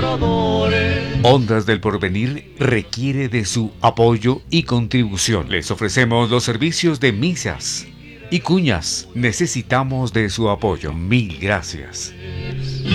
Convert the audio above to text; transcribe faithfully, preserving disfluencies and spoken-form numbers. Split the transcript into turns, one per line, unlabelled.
honradores.
Ondas del Porvenir requiere de su apoyo y contribución. Les ofrecemos los servicios de misas y cuñas. Necesitamos de su apoyo. Mil gracias.